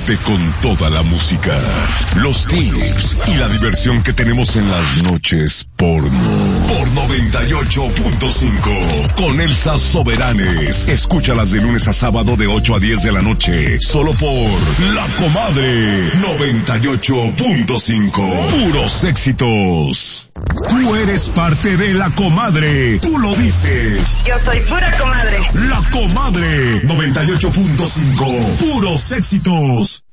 Quédate con toda la música, los tips y la diversión que tenemos en las noches porno. Por 98.5 con Elsa Soberanes. Escúchalas de lunes a sábado de 8 a 10 de la noche. Solo por La Comadre 98.5. Puros éxitos. Tú eres parte de La Comadre. Tú lo dices. Yo soy pura comadre. La Comadre 98.5. Puros éxitos.